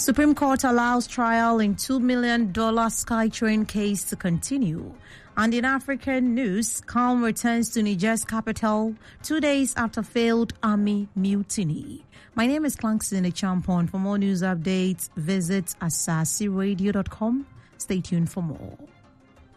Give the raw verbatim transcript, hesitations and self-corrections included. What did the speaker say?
Supreme Court allows trial in two million dollars SkyTrain case to continue. And in African news, calm returns to Niger's capital two days after failed army mutiny. My name is Clankson Echampon. For more news updates, visit asasi radio dot com. Stay tuned for more.